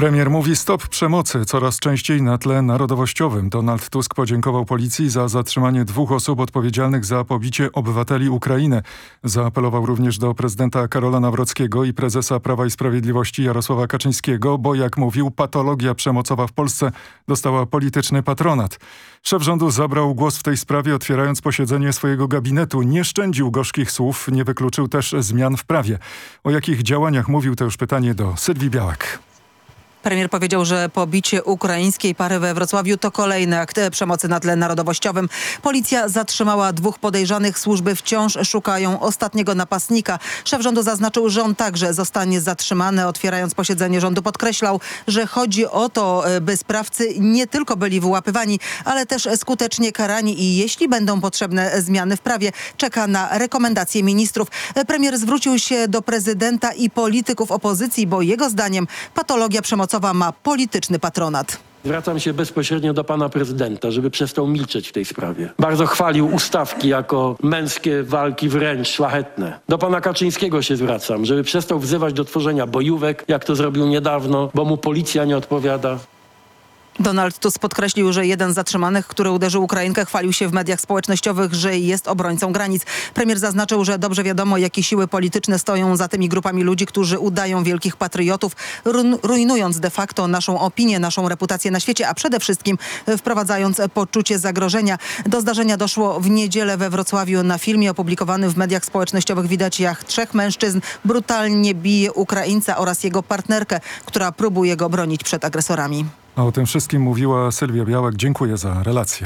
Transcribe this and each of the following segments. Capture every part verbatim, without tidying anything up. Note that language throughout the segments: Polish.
Premier mówi stop przemocy coraz częściej na tle narodowościowym. Donald Tusk podziękował policji za zatrzymanie dwóch osób odpowiedzialnych za pobicie obywateli Ukrainy. Zaapelował również do prezydenta Karola Nawrockiego i prezesa Prawa i Sprawiedliwości Jarosława Kaczyńskiego, bo jak mówił, patologia przemocowa w Polsce dostała polityczny patronat. Szef rządu zabrał głos w tej sprawie, otwierając posiedzenie swojego gabinetu. Nie szczędził gorzkich słów, nie wykluczył też zmian w prawie. O jakich działaniach mówił, to już pytanie do Sylwii Białek. Premier powiedział, że pobicie ukraińskiej pary we Wrocławiu to kolejny akt przemocy na tle narodowościowym. Policja zatrzymała dwóch podejrzanych, służby wciąż szukają ostatniego napastnika. Szef rządu zaznaczył, że on także zostanie zatrzymany. Otwierając posiedzenie rządu podkreślał, że chodzi o to, by sprawcy nie tylko byli wyłapywani, ale też skutecznie karani i jeśli będą potrzebne zmiany w prawie, czeka na rekomendacje ministrów. Premier zwrócił się do prezydenta i polityków opozycji, bo jego zdaniem patologia przemocowa ma polityczny patronat. Zwracam się bezpośrednio do pana prezydenta, żeby przestał milczeć w tej sprawie. Bardzo chwalił ustawki jako męskie walki wręcz szlachetne. Do pana Kaczyńskiego się zwracam, żeby przestał wzywać do tworzenia bojówek, jak to zrobił niedawno, bo mu policja nie odpowiada. Donald Tusk podkreślił, że jeden z zatrzymanych, który uderzył Ukrainkę, chwalił się w mediach społecznościowych, że jest obrońcą granic. Premier zaznaczył, że dobrze wiadomo, jakie siły polityczne stoją za tymi grupami ludzi, którzy udają wielkich patriotów, rujnując de facto naszą opinię, naszą reputację na świecie, a przede wszystkim wprowadzając poczucie zagrożenia. Do zdarzenia doszło w niedzielę we Wrocławiu. Na filmie opublikowanym w mediach społecznościowych widać, jak trzech mężczyzn brutalnie bije Ukraińca oraz jego partnerkę, która próbuje go bronić przed agresorami. A o tym wszystkim mówiła Sylwia Białek. Dziękuję za relację.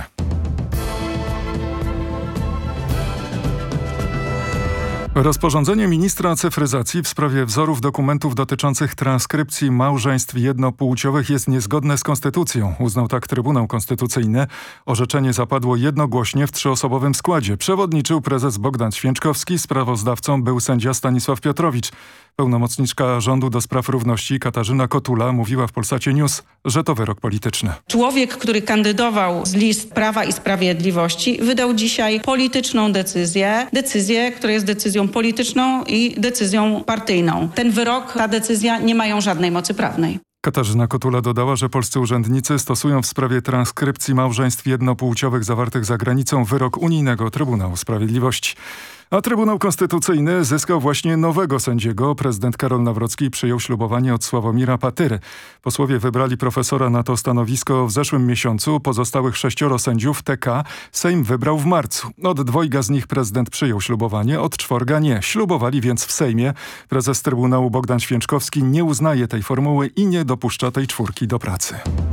Rozporządzenie ministra cyfryzacji w sprawie wzorów dokumentów dotyczących transkrypcji małżeństw jednopłciowych jest niezgodne z konstytucją. Uznał tak Trybunał Konstytucyjny. Orzeczenie zapadło jednogłośnie w trzyosobowym składzie. Przewodniczył prezes Bogdan Święczkowski, sprawozdawcą był sędzia Stanisław Piotrowicz. Pełnomocniczka rządu do spraw równości Katarzyna Kotula mówiła w Polsacie News, że to wyrok polityczny. Człowiek, który kandydował z list Prawa i Sprawiedliwości, wydał dzisiaj polityczną decyzję. Decyzję, która jest decyzją polityczną i decyzją partyjną. Ten wyrok, ta decyzja nie mają żadnej mocy prawnej. Katarzyna Kotula dodała, że polscy urzędnicy stosują w sprawie transkrypcji małżeństw jednopłciowych zawartych za granicą wyrok Unijnego Trybunału Sprawiedliwości. A Trybunał Konstytucyjny zyskał właśnie nowego sędziego. Prezydent Karol Nawrocki przyjął ślubowanie od Sławomira Patyry. Posłowie wybrali profesora na to stanowisko w zeszłym miesiącu. Pozostałych sześcioro sędziów T K Sejm wybrał w marcu. Od dwojga z nich prezydent przyjął ślubowanie, od czworga nie. Ślubowali więc w Sejmie. Prezes Trybunału Bogdan Święczkowski nie uznaje tej formuły i nie dopuszcza tej czwórki do pracy.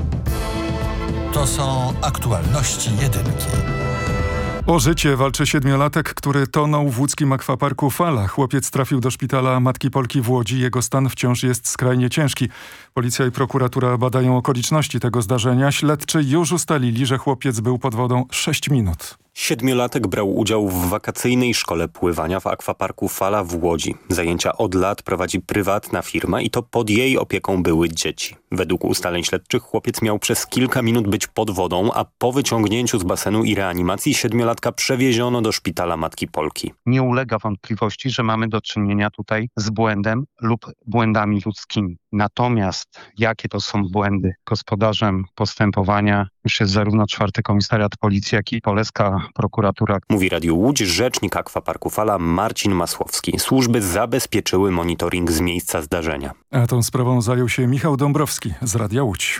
To są aktualności jedynki. O życie walczy siedmiolatek, który tonął w łódzkim akwaparku Fala. Chłopiec trafił do szpitala Matki Polki w Łodzi. Jego stan wciąż jest skrajnie ciężki. Policja i prokuratura badają okoliczności tego zdarzenia. Śledczy już ustalili, że chłopiec był pod wodą sześć minut. Siedmiolatek brał udział w wakacyjnej szkole pływania w akwaparku Fala w Łodzi. Zajęcia od lat prowadzi prywatna firma i to pod jej opieką były dzieci. Według ustaleń śledczych chłopiec miał przez kilka minut być pod wodą, a po wyciągnięciu z basenu i reanimacji siedmiolatka przewieziono do szpitala Matki Polki. Nie ulega wątpliwości, że mamy do czynienia tutaj z błędem lub błędami ludzkimi. Natomiast jakie to są błędy? Gospodarzem postępowania już jest zarówno czwarty Komisariat Policji, jak i Poleska Prokuratura. Mówi Radiu Łódź rzecznik akwaparku Fala Marcin Masłowski. Służby zabezpieczyły monitoring z miejsca zdarzenia. A tą sprawą zajął się Michał Dąbrowski z Radia Łódź.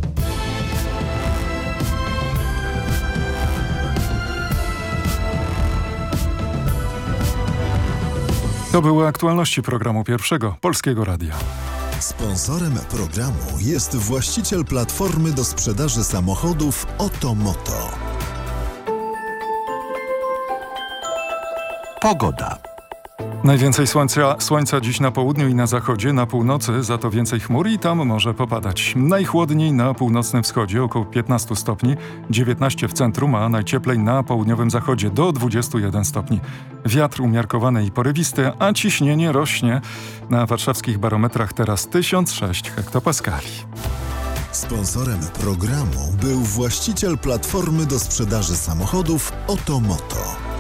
To były aktualności programu Pierwszego Polskiego Radia. Sponsorem programu jest właściciel platformy do sprzedaży samochodów Otomoto. Pogoda. Najwięcej słońca, słońca dziś na południu i na zachodzie, na północy za to więcej chmur i tam może popadać. Najchłodniej na północnym wschodzie około piętnaście stopni, dziewiętnaście w centrum, a najcieplej na południowym zachodzie do dwudziestu jeden stopni. Wiatr umiarkowany i porywisty, a ciśnienie rośnie. Na warszawskich barometrach teraz tysiąc sześć hektopaskali. Sponsorem programu był właściciel platformy do sprzedaży samochodów Otomoto.